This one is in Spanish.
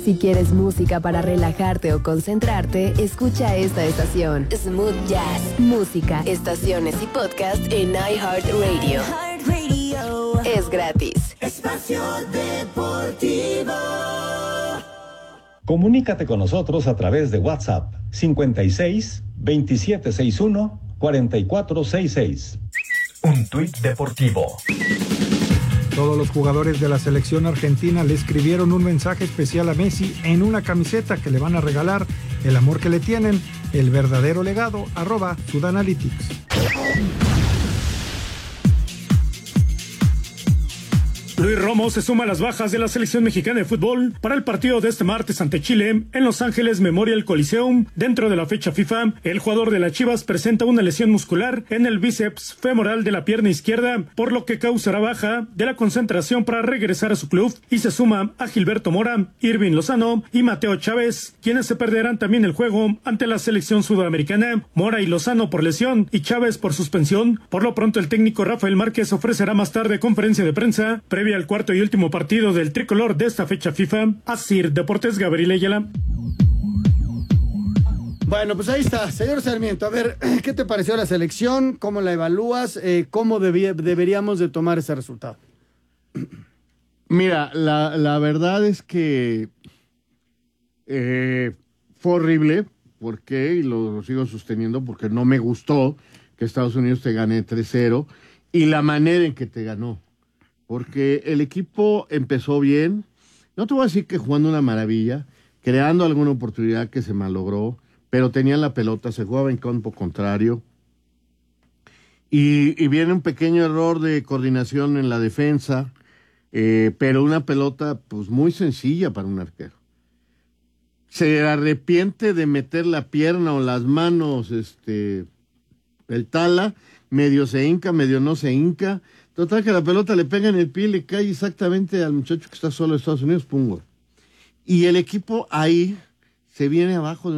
Si quieres música para relajarte o concentrarte, escucha esta estación. Smooth Jazz. Música, estaciones y podcast en iHeartRadio. Es gratis. Espacio Deportivo. Comunícate con nosotros a través de WhatsApp 56 2761 4466. Un tuit deportivo. Todos los jugadores de la selección argentina le escribieron un mensaje especial a Messi en una camiseta que le van a regalar. El amor que le tienen, el verdadero legado, @Sudanalytics. Luis Romo se suma a las bajas de la selección mexicana de fútbol para el partido de este martes ante Chile en Los Ángeles Memorial Coliseum. Dentro de la fecha FIFA, el jugador de las Chivas presenta una lesión muscular en el bíceps femoral de la pierna izquierda, por lo que causará baja de la concentración para regresar a su club, y se suma a Gilberto Mora, Irving Lozano y Mateo Chávez, quienes se perderán también el juego ante la selección sudamericana. Mora y Lozano por lesión y Chávez por suspensión. Por lo pronto, el técnico Rafael Márquez ofrecerá más tarde conferencia de prensa previa al cuarto y último partido del tricolor de esta fecha FIFA. Asir Deportes, Gabriel Ayala. Bueno, pues ahí está, señor Sarmiento. A ver, ¿qué te pareció la selección? ¿Cómo la evalúas? ¿Cómo deberíamos de tomar ese resultado? Mira, la verdad es que fue horrible. ¿Por qué? Y lo sigo sosteniendo porque no me gustó que Estados Unidos te gane 3-0 y la manera en que te ganó. Porque el equipo empezó bien, no te voy a decir que jugando una maravilla, creando alguna oportunidad que se malogró, pero tenían la pelota, se jugaba en campo contrario, y viene un pequeño error de coordinación en la defensa, pero una pelota pues muy sencilla para un arquero. Se arrepiente de meter la pierna o las manos, el Tala, medio se hinca, medio no se hinca. Total que la pelota le pega en el pie y le cae exactamente al muchacho que está solo en Estados Unidos, pum, gol. Y el equipo ahí se viene abajo de